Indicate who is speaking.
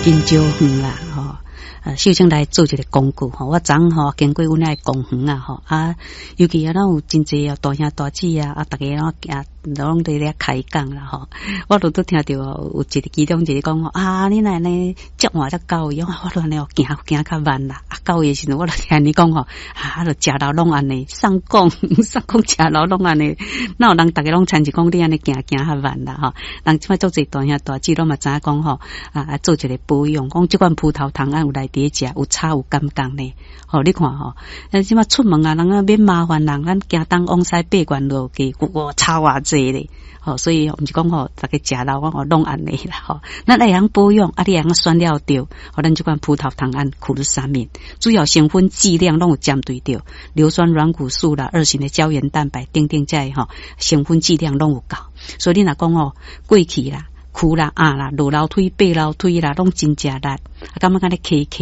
Speaker 1: 金蕉园啦，秀清来做一个广告我昨经过阮那公园尤其咱有真济大兄大姐大家拢在咧开讲啦我都听到有一个其中一个讲你奶奶接换只狗伊我都安尼行较慢啦狗的时阵我都听你讲就食老拢安尼上讲食老拢安尼哪有人大家拢参一讲你安尼行较慢啦人即摆做侪大兄大姐拢嘛知影讲做一个保养讲即款葡萄糖有来伫食有差有感觉呢你看即摆出门人免麻烦人咱行东往西八关路去差偌济咧所以毋是讲大家食老拢安尼啦咱会晓保养你会晓选了着咱即款葡萄糖胺库鲁沙敏主要成分剂量拢有针对着硫酸软骨素啦二型的胶原蛋白等等这成分剂量拢有够所以你若讲过去啦苦啦啦落楼梯爬楼梯啦拢真食力感觉咧